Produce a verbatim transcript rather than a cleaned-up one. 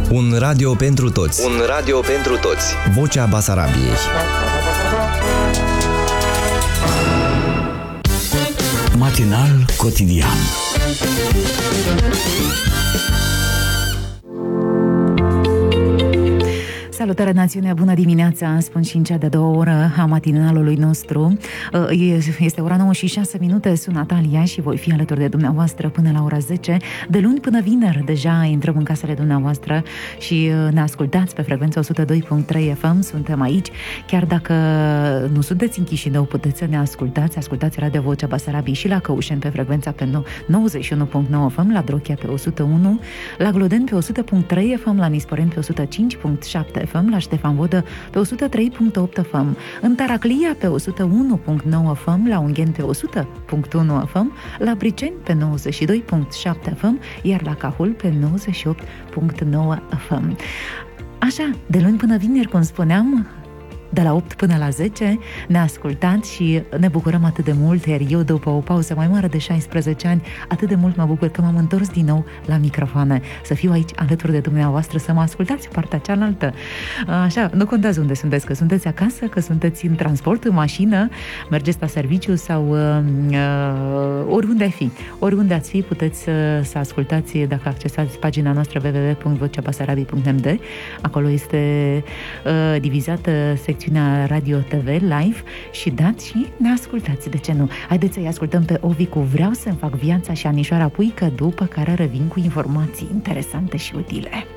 Un radio pentru toți. Un radio pentru toți. Vocea Basarabiei. Matinal cotidian. Salutare națiune, bună dimineața, spun și în cea de-a doua oră a matinalului nostru. Este ora nouă și șase minute, sunt Natalia și voi fi alături de dumneavoastră până la ora zece. De luni până vineri deja intrăm în casele dumneavoastră și ne ascultați pe frecvența o sută doi punct trei F M, suntem aici. Chiar dacă nu sunteți în Chișinău, puteți să ne ascultați, ascultați Radio Vocea Basarabiei și la Căușeni pe frecvența pe nouăzeci și unu punct nouă F M, la Drochia pe o sută unu, la Gloden pe o sută punct trei F M, la Nisporeni pe o sută cinci punct șapte F M, la Ștefan Vodă pe o sută trei punct opt F M, în Taraclia pe o sută unu punct nouă F M, la Ungheni pe o sută punct unu F M, la Briceni pe nouăzeci și doi punct șapte F M, iar la Cahul pe nouăzeci și opt punct nouă F M. Așa, de luni până vineri, cum spuneam, de la opt până la zece ne ascultați și ne bucurăm atât de mult, iar eu, după o pauză mai mare de șaisprezece ani, atât de mult mă bucur că m-am întors din nou la microfoane, să fiu aici alături de dumneavoastră, să mă ascultați partea cealaltă. Așa, nu contează unde sunteți, că sunteți acasă, că sunteți în transport, în mașină, mergeți la serviciu sau uh, uh, oriunde ai fi. Oriunde ați fi, puteți uh, să ascultați dacă accesați pagina noastră w w w punct vocea basarabiei punct m d. Acolo este uh, divizată secțiunea Radio T V Live și dați și ne ascultați, de ce nu? Haideți să-i ascultăm pe Ovi cu Vreau să-mi fac viața și Anișoara Puică, după care revin cu informații interesante și utile.